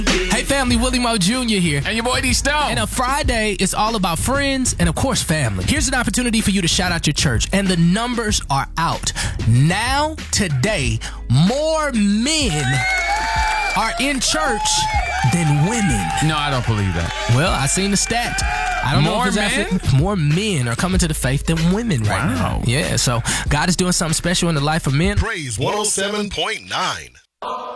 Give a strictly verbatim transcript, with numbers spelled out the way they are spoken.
Hey family, Willie Moe Junior here. And your boy D Stone. And a Friday is all about friends and of course family. Here's an opportunity for you to shout out your church, and the numbers are out. Now, today, more men are in church than women. No, I don't believe that. Well, I seen the stat. I don't More know if it's men? actually, more men are coming to the faith than women right Wow. now. Yeah, so God is doing something special in the life of men. Praise one oh seven point nine.